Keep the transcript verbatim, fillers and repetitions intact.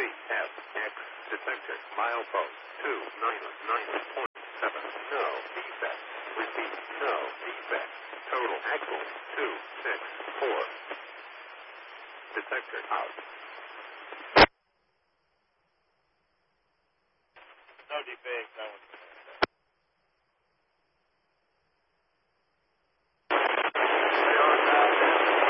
F, X, detector, milepost, two nine nine point seven, no defect. Repeat, no defect. Total axle, two six four. Detector out. No defect, that one's